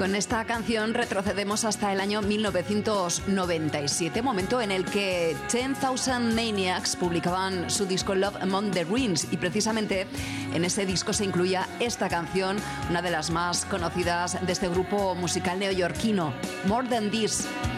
Con esta canción retrocedemos hasta el año 1997, momento en el que 10,000 Maniacs publicaban su disco Love Among the Ruins, y precisamente en ese disco se incluía esta canción, una de las más conocidas de este grupo musical neoyorquino, More Than This.